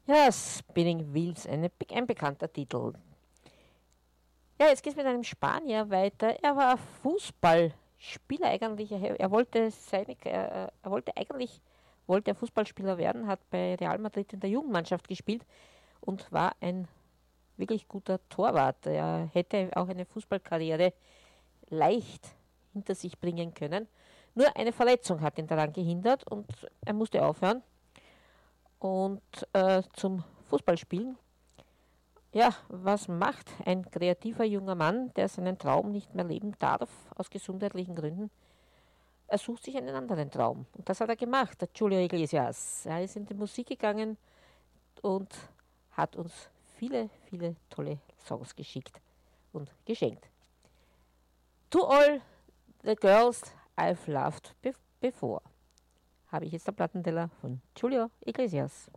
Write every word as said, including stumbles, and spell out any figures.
Ja, Spinning Wheels, eine, ein bekannter Titel. Ja, jetzt geht es mit einem Spanier weiter. Er war Fußballspieler eigentlich. Er, er wollte seine, er, er wollte eigentlich wollte er Fußballspieler werden, hat bei Real Madrid in der Jugendmannschaft gespielt und war ein wirklich guter Torwart. Er hätte auch eine Fußballkarriere leicht hinter sich bringen können. Nur eine Verletzung hat ihn daran gehindert und er musste aufhören. Und äh, zum Fußballspielen. Ja, was macht ein kreativer junger Mann, der seinen Traum nicht mehr leben darf, aus gesundheitlichen Gründen? Er sucht sich einen anderen Traum. Und das hat er gemacht, der Julio Iglesias. Er ist in die Musik gegangen und hat uns viele, viele tolle Songs geschickt und geschenkt. To all the girls I've loved before, habe ich jetzt der Plattenteller von Julio Iglesias.